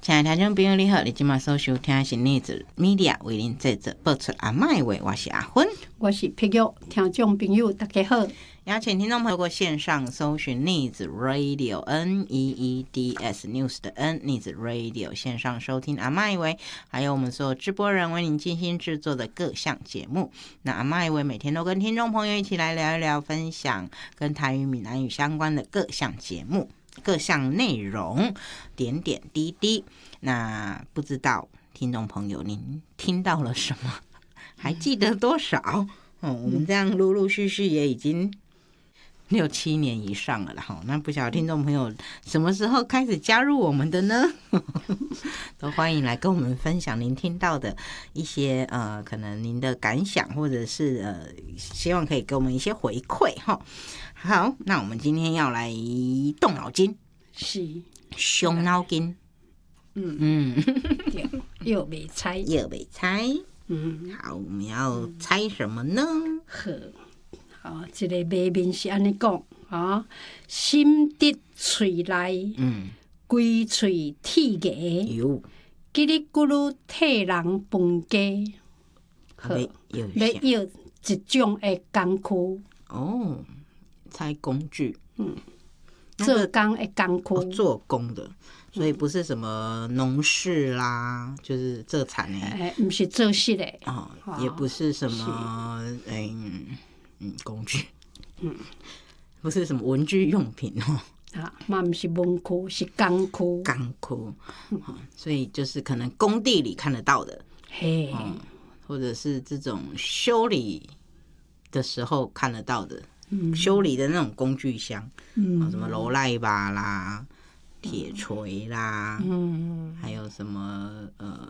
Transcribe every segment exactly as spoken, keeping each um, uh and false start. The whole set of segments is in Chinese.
亲爱的听众朋友你好，你今晚所收听的是逆子 Media 为您制作播出阿麦话，我是阿芬， 我是碧玉。听众朋友大家好， 邀请听众朋友透过线上搜寻逆子 Radio N E E D S News 的 N 逆子 Radio 线上收听阿麦话，还有我们所有直播人为您精心制作的各项节目。那阿麦话每天都跟听众朋友一起来聊一聊，分享跟台语闽南语相关的各项节目。各项内容点点滴滴，那不知道听众朋友您听到了什么，还记得多少？嗯，我们这样陆陆续续也已经六七年以上了啦。那不晓得听众朋友什么时候开始加入我们的呢？都欢迎来跟我们分享您听到的一些呃，可能您的感想，或者是呃，希望可以给我们一些回馈哈。好，那我们今天要来动脑筋， 是伤脑筋。 嗯嗯， 对，又没猜， 又没猜。 嗯， 好，我们要猜什么呢？ 好，好，这个谜面是安尼讲啊，心得喙内，嗯，规喙铁牙， 有， 叽里咕噜替人分家。好，要要一种的工具。 哦。猜工具，嗯， 做工的工具、 哦，做工的，所以不是什么农事啦，就是做产的， 哎，不是做事的， 哦，也不是什么，嗯嗯，工具，嗯，不是什么文具用品哦， 啊，嘛不是文具，是工具， 工具，嗯，所以就是可能工地里看得到的， 嘿， 嗯，或者是这种修理的时候看得到的。修理的那种工具箱，嗯，什么罗赖把啦、铁锤啦，嗯，还有什么呃，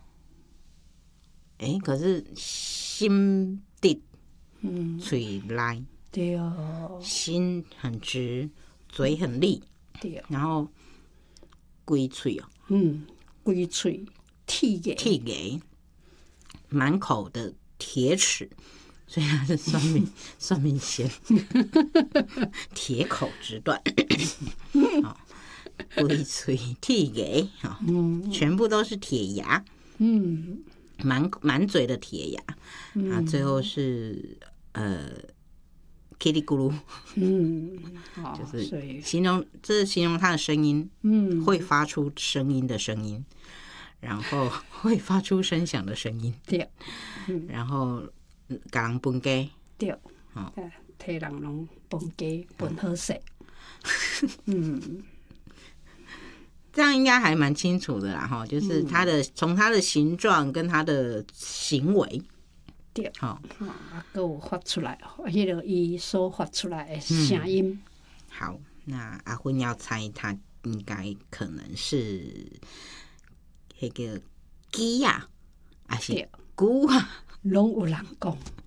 哎、欸，可是心地，嗯，嘴来， 对哦， 心很直，嘴很利， 对， 然后龟嘴哦， 嗯，龟嘴铁牙， 铁牙，满口的铁齿。所以它是算命算命仙，铁口直断，龟嘴铁牙，嗯，全部都是铁牙，嗯，满满嘴的铁牙，嗯、啊，最后是呃，叽里咕噜，嗯，就是形容，这是形容它的声音，嗯，会发出声音的声音，然后会发出声响的声音， 对， 嗯、然后。甲人分家， 对，哦，替人拢分家分好势，嗯， 这样应该还蛮清楚的啦，哈，就是他的从他的形状跟他的行为， 对，好，啊，还有发出来，迄个伊所发出来的声音、嗯。 好，那阿芬要猜，他应该可能是那个鸡呀，还是菇啊？ 拢有人讲，